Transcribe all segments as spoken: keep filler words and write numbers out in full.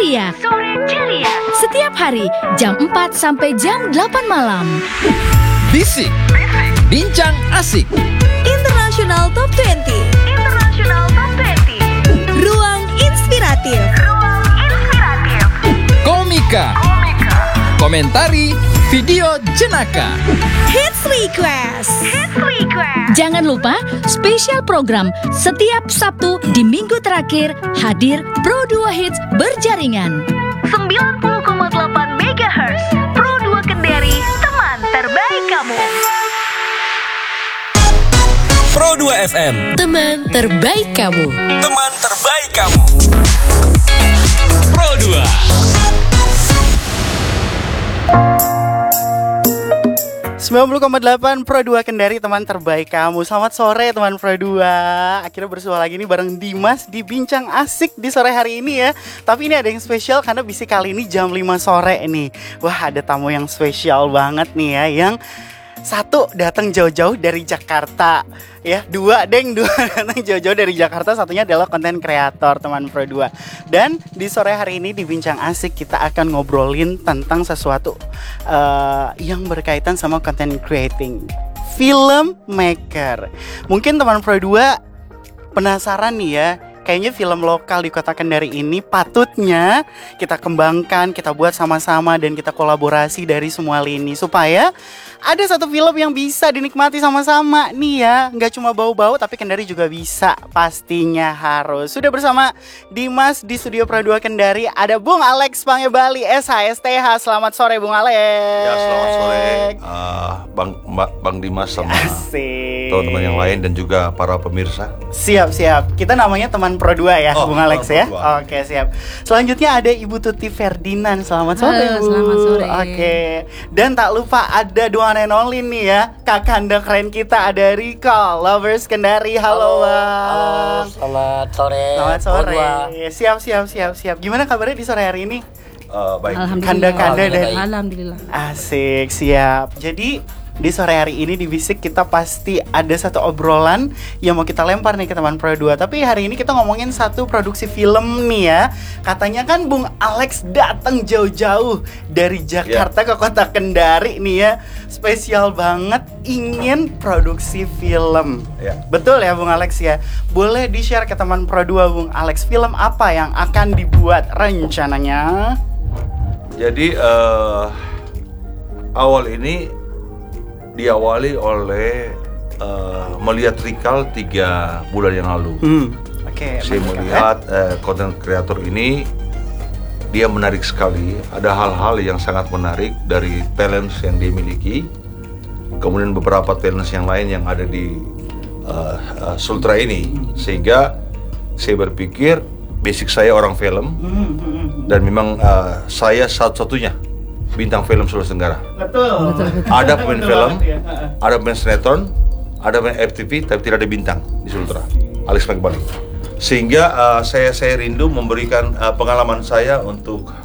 ceria. Sore ceria. Setiap hari jam empat sampai jam delapan malam. Bisik. Bincang asik. International Top dua puluh. International Top dua puluh. Ruang inspiratif. Ruang inspiratif. Komika. Komika. Komentari video jenaka. Hits Request. Hits Request. Jangan lupa spesial program setiap Sabtu di minggu terakhir hadir Pro dua Hits berjaringan. sembilan puluh koma delapan megahertz. Pro dua Kendari, teman terbaik kamu. Pro dua F M, Teman terbaik kamu. teman terbaik kamu. Pro dua. sembilan puluh koma delapan Pro dua Kendari, teman terbaik kamu. Selamat sore teman Pro dua. Akhirnya bersua lagi nih bareng Dimas di Bincang Asik di sore hari ini ya. Tapi ini ada yang spesial karena Bisik kali ini jam lima sore nih. Wah, ada tamu yang spesial banget nih ya. Yang satu datang jauh-jauh dari Jakarta ya, dua deng dua datang jauh-jauh dari Jakarta, satunya adalah konten kreator teman Pro dua. Dan di sore hari ini di Bincang Asik kita akan ngobrolin tentang sesuatu uh, yang berkaitan sama content creating, filmmaker. Mungkin teman Pro dua penasaran nih ya, kayaknya film lokal di Kota Kendari ini patutnya kita kembangkan, kita buat sama-sama dan kita kolaborasi dari semua lini supaya ada satu film yang bisa dinikmati sama-sama nih ya. Nggak cuma bau-bau tapi Kendari juga bisa, pastinya harus. Sudah bersama Dimas di studio Pro dua Kendari ada Bung Alex Pangebali S H S T H. Selamat sore Bung Alex. Ya, selamat sore uh, Bang Mbak Bang Dimas sama Asik. teman-teman yang lain dan juga para pemirsa. Siap, siap. Kita namanya teman Pro dua ya, Oh, Bung Alex Pro ya. dua. Oke, siap. Selanjutnya ada Ibu Tuti Ferdinand. Selamat sore, Halo, Bu. selamat sore. Oke. Dan tak lupa ada dua one and only nih ya, kakanda keren kita, ada Rika Lovers Kendari. Halo, Bang. Selamat sore. Selamat sore. Pro dua. Siap, siap, siap, siap. Gimana kabarnya di sore hari ini? Uh, baik. Kanda-kanda dan Alhamdulillah. asik, siap. Jadi di sore hari ini di Bisik kita pasti ada satu obrolan yang mau kita lempar nih ke teman Pro dua. Tapi hari ini kita ngomongin satu produksi film nih ya. Katanya kan Bung Alex datang jauh-jauh dari Jakarta yeah. ke Kota Kendari nih ya. Spesial banget ingin produksi film. Yeah. Betul ya Bung Alex ya. Boleh di-share ke teman Pro dua Bung Alex, film apa yang akan dibuat rencananya? Jadi uh, awal ini diawali oleh uh, melihat Rikal tiga bulan yang lalu. Hmm. Oke. Saya melihat konten uh, kreator ini dia menarik sekali. Ada hal-hal yang sangat menarik dari talents yang dia miliki. Kemudian beberapa talents yang lain yang ada di uh, uh, Sultra ini, sehingga saya berpikir basic saya orang film dan memang uh, saya satu-satunya bintang film Sulawesi Tenggara. Betul. Betul, betul. Ada pemain Betul film, banget ya. ada pemain sinetron, ada pemain F T V, tapi tidak ada bintang di Sultra. Alex Pangebali. Sehingga uh, saya saya rindu memberikan uh, pengalaman saya untuk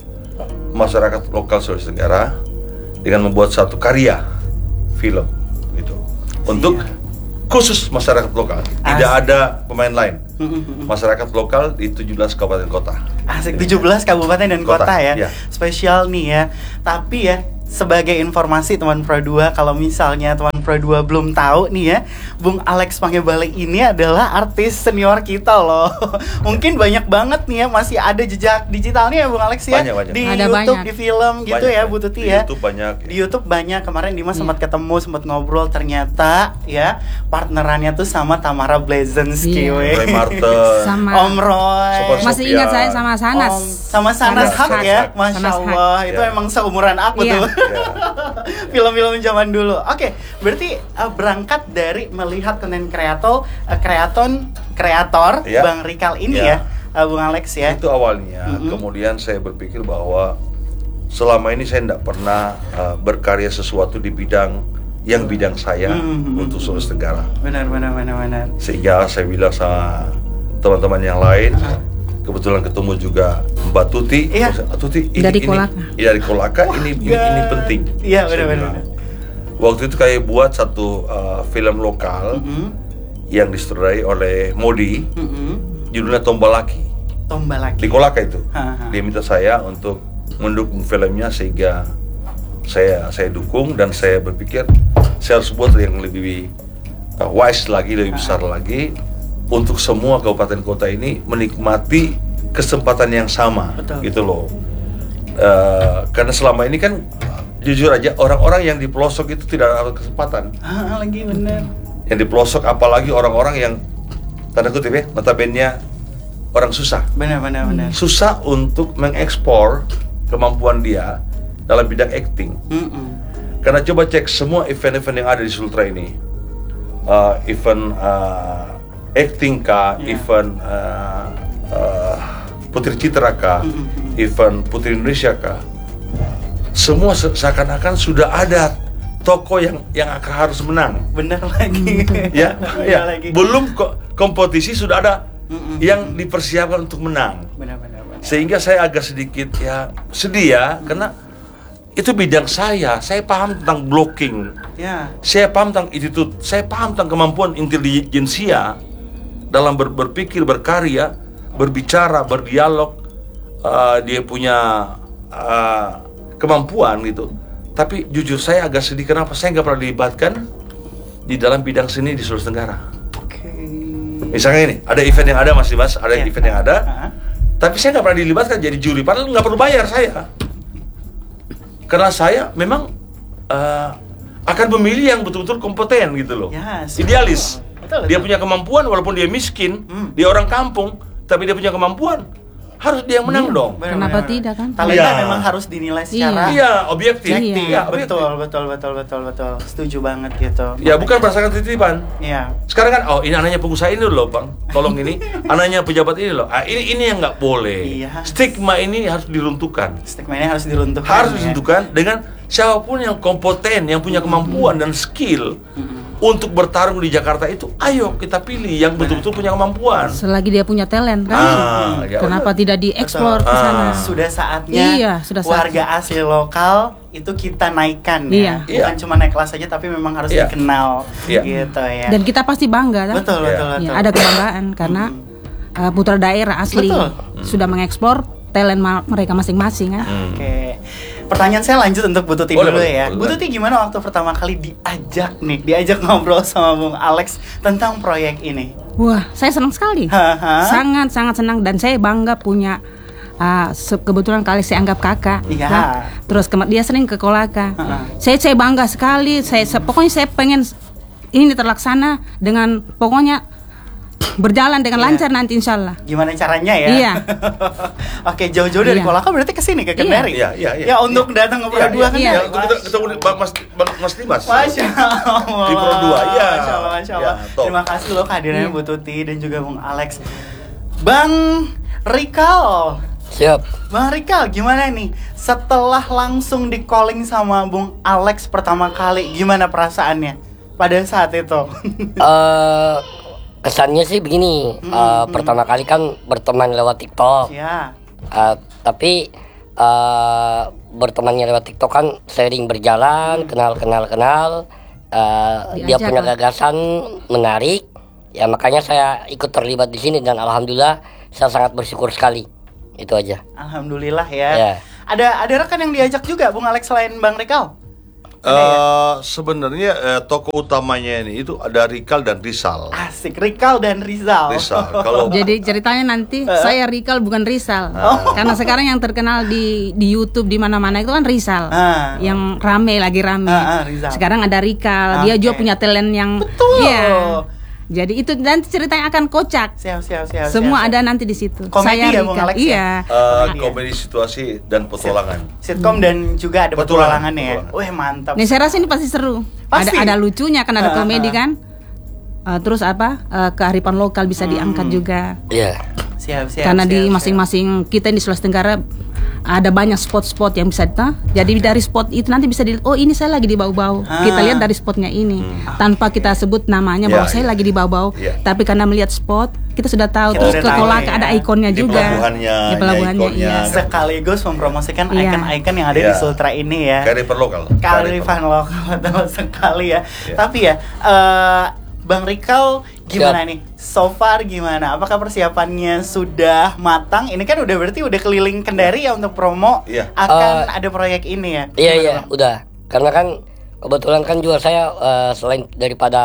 masyarakat lokal Sulawesi Tenggara dengan membuat satu karya film itu untuk khusus masyarakat lokal. Tidak ada pemain lain. Masyarakat lokal di tujuh belas kabupaten kota. Asik, tujuh belas kabupaten dan kota, Kota, ya. ya. Spesial nih ya. Tapi ya, sebagai informasi teman Pro dua, kalau misalnya teman Pro dua belum tahu nih ya, Bung Alex Pangebali ini adalah artis senior kita loh. Mungkin banyak banget nih ya, masih ada jejak digitalnya ya Bung Alex ya. Banyak, banyak. Di Ada YouTube, banyak. di film gitu Banyak, ya banyak. Bu Tuti Di ya. YouTube banyak. Di YouTube banyak. Kemarin Dimas sempat ketemu, sempat ngobrol, ternyata ya partnerannya tuh sama Tamara Blazinski. Iya. weh. Roy Martin. Sama Om Roy. Super masih Sophia. ingat saya sama Sanas. Om, sama Sanas Sanas Haq Haq. ya, Sanas Masya Haq. Allah, itu Ya. emang seumuran aku Iya. tuh. Ya. Film-film zaman dulu. Oke, berarti uh, berangkat dari melihat konten kreator, uh, kreaton, kreator Ya. Bang Rikal ini Ya. ya, uh, Bung Alex ya. Itu awalnya. Mm-hmm. Kemudian saya berpikir bahwa selama ini saya tidak pernah uh, berkarya sesuatu di bidang yang bidang saya Mm-hmm. untuk Sulawesi Tenggara. Benar, benar, benar, benar. Sehingga saya bilang sama teman-teman yang lain, kebetulan ketemu juga Mbak Tuti. Iya. Ah, Tuti ini, Dari ini, Kolaka. ini dari Kolaka. ini, ini ini penting. Iya, Saya benar-benar. bilang. Waktu itu kayak buat satu uh, film lokal Mm-hmm. yang disutradarai oleh Modi, Mm-hmm. judulnya Tombalaki. Tombak Laki. Di Kolaka itu. Ha, ha. Dia minta saya untuk mendukung filmnya sehingga saya saya dukung dan saya berpikir saya harus buat yang lebih uh, wise lagi, lebih besar lagi untuk semua kabupaten kota ini menikmati kesempatan yang sama. Betul. Gitu loh. Uh, karena selama ini kan jujur aja orang-orang yang di pelosok itu tidak ada kesempatan. Ah, lagi bener. Yang di pelosok apalagi orang-orang yang tanda kutip ya, notabene orang susah. Bener bener bener. Susah untuk mengekspor kemampuan dia dalam bidang acting. Mm-mm. Karena coba cek semua event-event yang ada di Sultra ini, uh, event uh, acting kah, Yeah. event uh, uh, Putri Citra kah, Mm-mm. event Putri Indonesia kah, semua se- seakan-akan sudah ada toko yang yang akan harus menang. Bener lagi. Ya, Bener ya. lagi. Belum ko- kompetisi sudah ada Mm-mm. yang dipersiapkan untuk menang. Bener bener bener. Sehingga saya agak sedikit ya sedih ya, karena itu bidang saya. Saya paham tentang blocking, Ya. saya paham tentang attitude, saya paham tentang kemampuan intelijensia dalam ber- berpikir, berkarya, berbicara, berdialog. Uh, dia punya uh, kemampuan gitu. Tapi jujur saya agak sedih kenapa saya nggak pernah dilibatkan di dalam bidang seni di Sulawesi Tenggara. Oke. Misalnya ini, ada event yang ada Mas Dimas, ada Ya. event yang ada, Ah. tapi saya nggak pernah dilibatkan jadi juri, padahal nggak perlu bayar saya. Karena saya memang uh, akan memilih yang betul-betul kompeten gitu loh, Yes, idealis. betul. Betul, Dia betul. punya kemampuan walaupun dia miskin, Hmm. dia orang kampung, tapi dia punya kemampuan, harus dia yang menang dong. Bener, Kenapa bener. tidak, kan? Talenta Iya. memang harus dinilai secara Iya, objektif. objektif. Iya, objektif. Betul, betul, betul, betul, betul. Setuju banget gitu. Ya bukan berdasarkan titipan. Iya. Sekarang kan, oh ini anaknya pengusaha ini loh bang, tolong ini, anaknya pejabat ini loh. Ah, ini ini yang nggak boleh. Iya. Stigma ini harus diruntuhkan. Stigma ini harus diruntuhkan. Harus ya. ditentukan dengan siapapun yang kompeten, yang punya kemampuan dan skill untuk bertarung di Jakarta itu. Ayo kita pilih yang betul-betul punya kemampuan. Selagi dia punya talent kan, Ah, ya kenapa tidak dieksplor ke sana? Ah. Sudah saatnya Iya, sudah warga asli lokal itu kita naikkan Iya. ya. Bukan Iya. cuma naik kelas saja tapi memang harus Iya. dikenal Iya. gitu ya. Dan kita pasti bangga kan? betul, Iya. betul, Ya, betul. ada kebanggaan karena uh, putra daerah asli Betul. sudah mengeksplor talent ma- mereka masing-masing kan. Hmm. Oke. Pertanyaan saya lanjut untuk Bu Tuti Boleh, dulu boleh, ya. boleh. Bu Tuti gimana waktu pertama kali diajak nih, diajak ngobrol sama Bung Alex tentang proyek ini? Wah, saya senang sekali. Haha. Sangat sangat senang dan saya bangga punya uh, se- kebetulan kali saya anggap kakak. Iya. Nah, terus kema- dia sering ke Kolaka. Ha-ha. Saya saya bangga sekali. Saya se- pokoknya saya pengen ini terlaksana dengan pokoknya berjalan dengan Iya. lancar nanti insya Allah. Gimana caranya ya? Iya. Oke, jauh-jauh dari Iya. Kolaka berarti ke sini ke Kendari. Iya, iya, iya. Ya untuk datang ke Pro Iya, dua iya, kan iya. ya? Untuk kita ketemu di Bang Mas Bang Mas Dimas. Masya Allah. Di Pro dua, iya. Masya Allah, Masya Allah. Ya, top. Terima kasih loh kehadirannya Iya. Bu Tuti dan juga Bung Alex. Bang Rikal. Siap. Bang Rikal, gimana nih? Setelah langsung di calling sama Bung Alex pertama kali, gimana perasaannya pada saat itu? Eh kesannya sih begini. Eh, pertama kali kan berteman lewat TikTok. Ya. Eh, tapi eh bertemannya lewat TikTok kan sering berjalan, kenal kenal kenal. Eh, dia Diajak punya lah. gagasan menarik. Ya makanya saya ikut terlibat di sini dan alhamdulillah saya sangat bersyukur sekali. Itu aja. Alhamdulillah ya. Ya. Ada ada rekan yang diajak juga Bung Alex selain Bang Rikal? Eh, sebenarnya eh, tokoh utamanya ini itu ada Rikal dan Rizal. Asik, Rikal dan Rizal. Rizal. Kalau Jadi ceritanya nanti saya Rikal bukan Rizal. Oh. Karena sekarang yang terkenal di di YouTube di mana-mana itu kan Rizal. Ah. Yang rame lagi rame. Ah, ah, Rizal. Sekarang ada Rikal. Dia Oke. juga punya talent yang Betul. Iya. Jadi itu nanti ceritanya akan kocak. Siap, siap, siap. Semua siap, ada siap. nanti di situ. Komedi saya ya, Rikal. Bung Alex ya? Iya. eh, Komedi ya? komedi situasi dan petualangan. Sitkom dan juga ada Petualangan, petualangan ya. petualangan. Wih, mantap. Nih saya rasa ini pasti seru. Pasti. Ada ada lucunya kan ada Ah, komedi ah. kan. Eh, terus apa? Eh, kearifan lokal bisa diangkat juga. Iya. Siap, siap. Karena siap, di siap. masing-masing kita di Sulawesi Tenggara ada banyak spot-spot yang bisa kita. Jadi dari spot itu nanti bisa dilihat, oh ini saya lagi di Bau-Bau. Ah. Kita lihat dari spotnya ini, tanpa kita sebut namanya bahwa Ya, saya ya. lagi di Bau-Bau. Ya. Tapi karena melihat spot, kita sudah tahu. Kita Terus udah ke tahu Kolaka ya. ada ikonnya Di juga. pelabuhannya, Di pelabuhannya, ada ikonnya. iya. Sekaligus mempromosikan Iya. ikon-ikon yang ada di Iya. Sultra ini ya. Kearifan lokal. Kearifan lokal betul sekali ya. Iya. Tapi ya, eh, Bang Rikal gimana nih? So far gimana? Apakah persiapannya sudah matang? Ini kan udah berarti udah keliling Kendari ya untuk promo. Iya. Akan Uh, ada proyek ini ya. Iya Gimana, iya Bang? udah. Karena kan kebetulan kan juga saya eh, selain daripada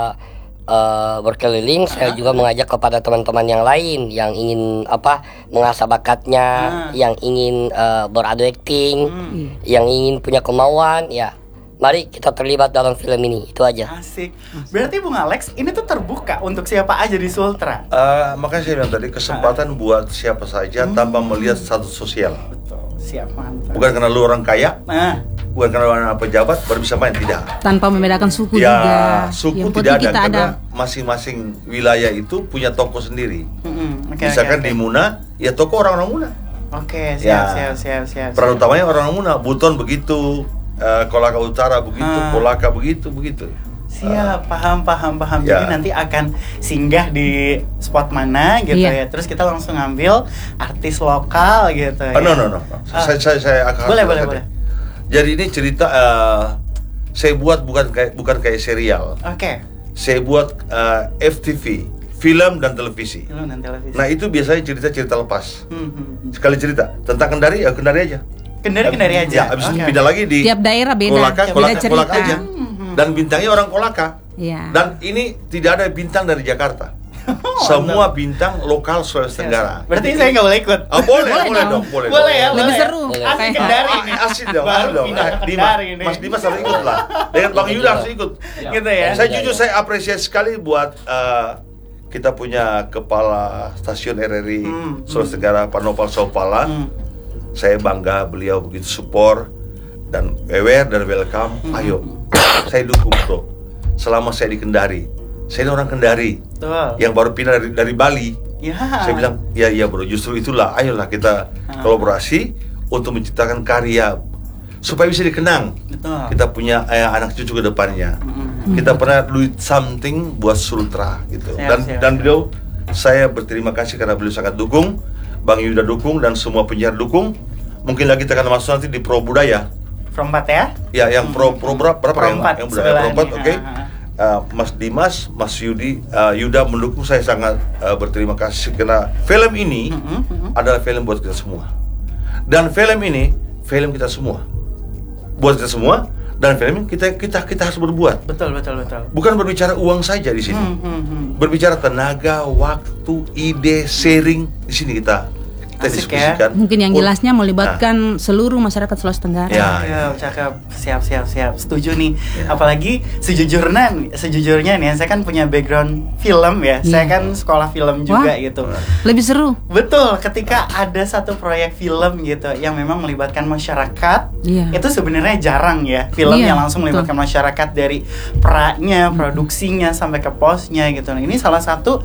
eh, berkeliling, saya juga mengajak kepada teman-teman yang lain yang ingin apa mengasah bakatnya, Ah. yang ingin eh, beradu acting, Hmm. yang ingin punya kemauan, ya mari kita terlibat dalam film ini. Itu aja. Asik. Berarti Bung Alex ini tuh terbuka untuk siapa aja di Sultra. Uh, makanya saya bilang tadi kesempatan buat siapa saja tanpa melihat status sosial. Betul. Siap, mantap. Bukan karena lu orang kaya, Nah, bukan karena lu anak pejabat baru bisa main, tidak. Tanpa membedakan suku Ya, juga. suku Yang tidak penting ada kita karena masing-masing wilayah itu punya toko sendiri. mm-mm. Oke, Misalkan oke, di oke. Muna, ya toko orang-orang Muna. Oke, siap, Ya. siap, siap, siap. Peran siap. utamanya orang Muna, Buton begitu, eh, Kolaka Utara begitu, Ah. Kolaka begitu, begitu. Siap, paham, paham, paham. Ya. Jadi nanti akan singgah di spot mana gitu Iya. ya. Terus kita langsung ngambil artis lokal gitu ya. Oh, no, no, no. Ah. Saya, saya, saya akan Boleh, harus boleh, bilang boleh. tadi. Jadi ini cerita eh, saya buat bukan kayak bukan kayak serial. Oke. Saya buat eh, F T V, film dan televisi. Film dan televisi. Nah itu biasanya cerita-cerita lepas. Hmm, hmm, hmm. Sekali cerita tentang Kendari, ya Kendari aja. Kendari-kendari aja. Ya, abis itu Oke. pindah lagi di Tiap daerah beda, Kolaka, beda Kolaka, cerita. Kolaka aja. Dan bintangnya orang Kolaka. Iya. Dan ini tidak ada bintang dari Jakarta. Semua bintang lokal Sulawesi Tenggara. Berarti saya nggak boleh ikut. Ah, boleh, Boleh boleh dong. dong, boleh. Boleh ya, dong. Lebih boleh ya. seru. Boleh. Asli Kayak- Kendari Ah, nih. asli dong, Baru asli dong. pindah Nah, ke Dimas, Kendari nih. Mas Dimas harus ikut lah. Dengan Bang Yuda harus ikut. Gitu ya. Saya jujur saya apresiasi sekali buat eh, kita punya kepala stasiun R R I Hmm, Sulawesi Tenggara, Pak Nopal Sopala. Hmm. Saya bangga beliau begitu support dan aware dan welcome. Hmm. Ayo, saya dukung bro. Selama saya di Kendari, saya ini orang Kendari Betul. yang baru pindah dari, dari Bali. Ya. Saya bilang, ya iya bro, justru itulah, ayolah kita kolaborasi untuk menciptakan karya supaya bisa dikenang. Betul. Kita punya eh, anak cucu ke depannya. Kita pernah do something buat Sultra gitu. Siap, dan siap, dan siap. beliau, saya berterima kasih karena beliau sangat dukung. Bang Yuda dukung dan semua penyiar dukung. Mungkin lagi kita akan masuk nanti di Pro Budaya. From empat ya? Ya, yang pro pro berapa? Berapa Pro yang, empat yang budaya sebelah pro empat, nih. oke. Ha, ha. Uh, Mas Dimas, Mas Yudi, uh, Yuda mendukung, saya sangat uh, berterima kasih karena film ini adalah film buat kita semua. Dan film ini film kita semua. Buat kita semua dan film ini kita kita kita harus berbuat. Betul, betul, betul. Bukan berbicara uang saja di sini. Hmm, hmm, hmm. Berbicara tenaga, waktu, ide, sharing di sini kita kita Asik diskusikan. Mungkin yang Oh, jelasnya melibatkan seluruh masyarakat Sulawesi Tenggara. Ya. Ya, cakep, siap, siap, siap. Setuju nih. Apalagi sejujurnya, sejujurnya nih, saya kan punya background film ya. Saya Iya. kan sekolah film juga Wah. gitu. Lebih seru. Betul, ketika ada satu proyek film gitu yang memang melibatkan masyarakat, Iya. itu sebenarnya jarang ya film Iya, yang langsung betul. melibatkan masyarakat dari peraknya, produksinya sampai ke posnya gitu. Nah, ini salah satu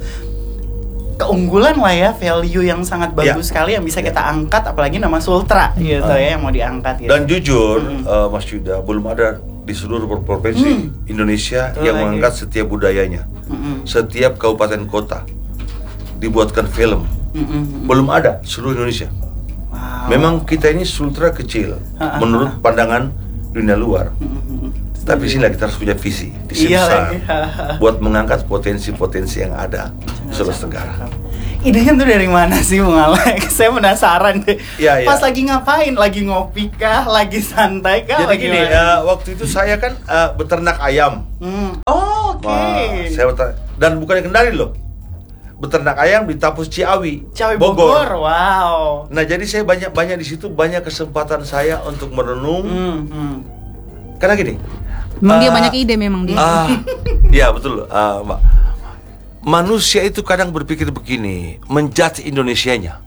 keunggulan lah ya, value yang sangat bagus Ya. sekali yang bisa Ya. kita angkat, apalagi nama Sultra gitu Ah. ya yang mau diangkat gitu. Dan jujur, Mm. uh, Mas Yuda, belum ada di seluruh provinsi Indonesia Betul yang lagi. mengangkat setiap budayanya. Mm-mm. Setiap kabupaten kota dibuatkan film. Mm-mm. Belum ada seluruh Indonesia. Wow. Memang kita ini Sultra kecil Ah, ah, menurut pandangan dunia luar. Mm-mm. Tapi sini kita harus punya visi, visi Iya besar lagi. buat mengangkat potensi-potensi yang ada di Sulawesi Tenggara. Idenya tuh dari mana sih Bung Alex? Saya penasaran deh. Iya, iya. Pas lagi ngapain? Lagi ngopi kah? Lagi santai kah? Jadi Lagi gini, mana? uh, waktu itu saya kan uh, beternak ayam. Hmm. Oh, oke. Wah, saya beternak, dan bukan di Kendari loh. Beternak ayam di Tapus Ciawi, Ciawi Bogor. Wow. Nah, jadi saya banyak-banyak di situ, banyak kesempatan saya untuk merenung. Hmm, hmm. Karena gini, Memang dia ah, banyak ide memang dia. ah, ya betul, ah, Mbak. Manusia itu kadang berpikir begini, menjudge Indonesianya.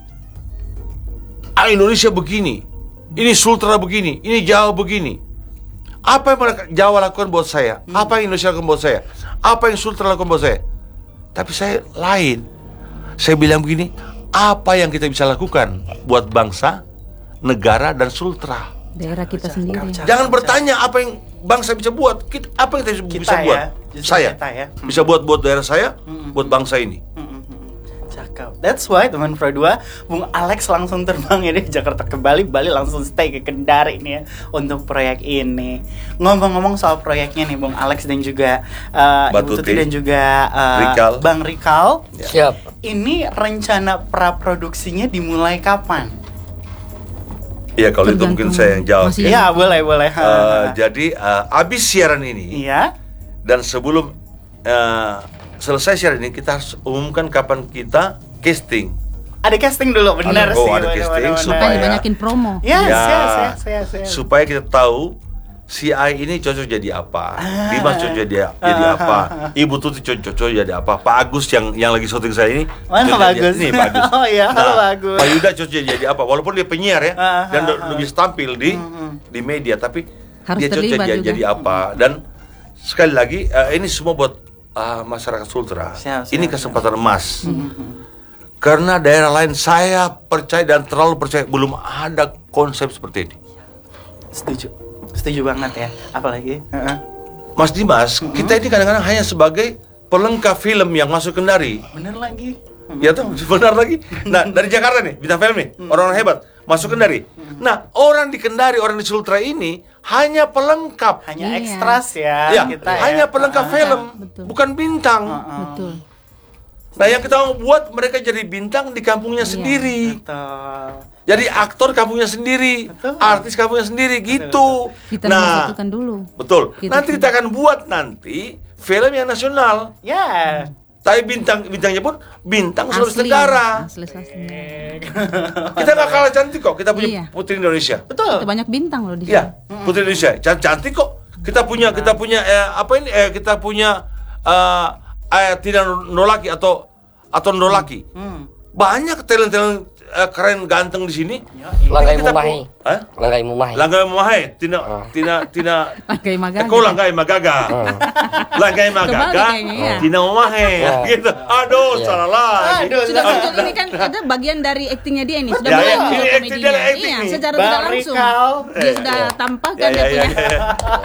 Ah, Indonesia begini, ini Sultra begini, ini Jawa begini. Apa yang mereka Jawa lakukan buat saya? Apa yang Indonesia lakukan buat saya? Apa yang Sultra lakukan buat saya? Tapi saya lain. Saya bilang begini, apa yang kita bisa lakukan buat bangsa, negara, dan Sultra? Daerah kita sendiri. Jangan bertanya apa yang bangsa bisa buat, kita, apa yang kita, Kita bisa ya, buat. justru Saya kita ya. Hmm. bisa buat buat daerah saya, Hmm. buat bangsa ini. Hmm, hmm, hmm. Cakep. Cakep. That's why teman Pro dua, Bung Alex langsung terbang ya dari Jakarta ke Bali, Bali langsung stay ke Kendari nih ya untuk proyek ini. Ngomong-ngomong soal proyeknya nih Bung Alex dan juga uh, Ibu Tuti dan juga uh, Rikal. Bang Rikal. Siap. Ini rencana praproduksinya dimulai kapan? Iya, kalau itu mungkin saya yang jawab. Masih- Iya, boleh, boleh. Uh, jadi uh, abis siaran ini Iya. dan sebelum uh, selesai siaran ini kita harus umumkan kapan kita casting. Ada casting dulu, benar Oh, sih. ada benar, casting benar, benar. supaya- Makanya banyakin promo. Yes, Ya, yes, yes, yes, yes. supaya kita tahu si A ini cocok jadi apa, Dimas cocok jadi jadi apa, Ibu Tuti cocok cocok jadi apa, Pak Agus yang yang lagi syuting saya ini Mana cocok Pak jadi- Agus? Nih Pak Agus. Oh iya, halo Pak Agus. Pak Yuda cocok jadi, jadi apa, walaupun dia penyiar ya Ah, dan ah, udah bisa tampil di di media, tapi Harus dia cocok terlibat jadi, juga. jadi apa. Dan sekali lagi eh, ini semua buat ah, masyarakat Sultra. Siap, siap, Ini siap. kesempatan emas. Karena daerah lain saya percaya dan terlalu percaya belum ada konsep seperti ini. Setuju. Setuju banget ya. Apalagi? Heeh. Mas Dimas, kita ini kadang-kadang hanya sebagai pelengkap film yang masuk Kendari. Bener lagi. Ya tuh, benar lagi. Nah, dari Jakarta nih, bintang film nih, orang-orang hebat masuk Kendari. Nah, orang di Kendari, orang di Sultra ini hanya pelengkap. Hanya Iya. ekstras ya, Ya, kita ya. hanya pelengkap Ah, film, betul. bukan bintang. Betul. Nah, yang kita mau buat mereka jadi bintang di kampungnya sendiri. Betul. Jadi aktor kampungnya sendiri, Betul. artis kampungnya sendiri, gitu. Kita Nah, satukan dulu. betul. Kita Nanti kita akan buat nanti film yang nasional. Ya. Tapi bintang bintangnya pun bintang Sulawesi Asli. Tenggara. Asli, asli. Kita nggak kalah cantik kok. Kita punya Iya. putri Indonesia. Betul. Itu banyak bintang loh di sini. Iya, putri Indonesia. Can- Cantik kok. Kita punya kita punya eh, apa ini? Eh, kita punya eh eh, tidak nolaki atau atau nolaki. Hmm. Banyak talent-talent eh, keren ganteng di sini. Langgai Kita Mumahi. pu- Hah? Langgai Mumahi. Langgai Mumahi, tina Ah. tina tina Langgai Magaga. Eko langgai magaga. Langgai magaga. kayaknya, ya. Tina Mumahi. Ya. Gitu. Aduh, Ya. salah lagi. Aduh, Sudah salah. muncul ini kan ada bagian dari aktingnya dia ini. Sudah Ya, mulai ya, muncul ini acting komedinya. dia, acting Iya, nih. secara Bang tidak langsung. Rikal. Dia sudah tampakkan Ya, dia ya, ya, punya. ya.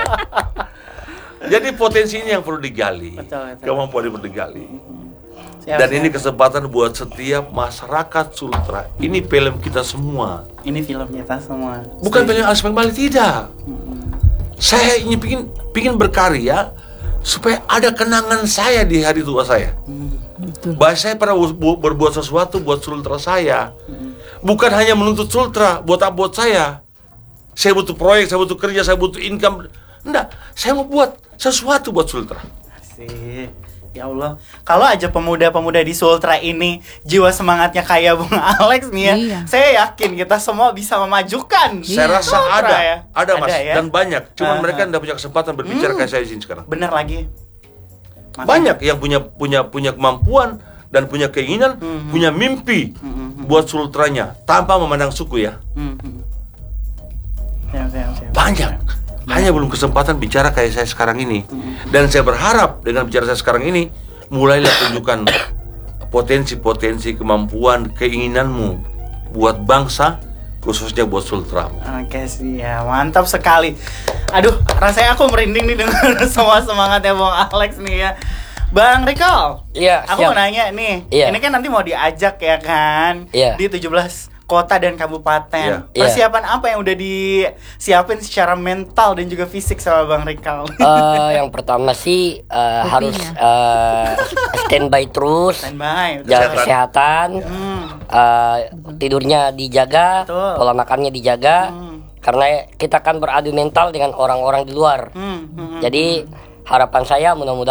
Jadi potensi ini yang perlu digali. Betul, betul. Kemampuan ini perlu digali. Siap, Dan siap. ini kesempatan buat setiap masyarakat Sultra. Ini film kita semua. Ini film kita semua. Bukan film Alex Bali, tidak. Saya ingin pingin, pingin berkarya supaya ada kenangan saya di hari tua saya. Bahwa saya pernah bu- bu- berbuat sesuatu buat Sultra saya. Bukan hanya menuntut Sultra buat apa buat saya. Saya butuh proyek, saya butuh kerja, saya butuh income. Enggak, saya mau buat sesuatu buat Sultra. Asik. Ya Allah, kalau aja pemuda-pemuda di Sultra ini jiwa semangatnya kayak Bung Alex nih ya, Iya. saya yakin kita semua bisa memajukan. Saya rasa Sultra ada, ya. ada mas, ya? dan banyak. Cuman Ah, mereka ah. tidak punya kesempatan berbicara kayak saya di sini sekarang. Bener lagi. Makanya- Banyak yang punya punya punya kemampuan dan punya keinginan, Mhm. punya mimpi Mhm. buat Sultranya tanpa memandang suku ya. Hmm, hmm. Siap, siap, siap. Banyak. Hanya belum kesempatan bicara kayak saya sekarang ini. Dan saya berharap dengan bicara saya sekarang ini, mulailah tunjukkan potensi-potensi kemampuan, keinginanmu buat bangsa, khususnya buat Sultra. Oke sih ya, mantap sekali. Aduh, rasanya aku merinding nih dengan semua semangatnya Bang Alex nih ya. Bang Rikal, Iya, aku mau siap. nanya nih, Iya. ini kan nanti mau diajak ya kan, Iya. di tujuh belas kota dan kabupaten. Iya. Persiapan apa yang udah disiapin secara mental dan juga fisik sama Bang Rikal? Eh, yang pertama sih eh, harus eh, standby terus, Standby, betul. jaga kesehatan, Hmm. eh, tidurnya dijaga, Betul. pola makannya dijaga, Hmm. karena kita kan beradu mental dengan orang-orang di luar. Hmm, hmm, hmm. Jadi harapan saya mudah-mudahan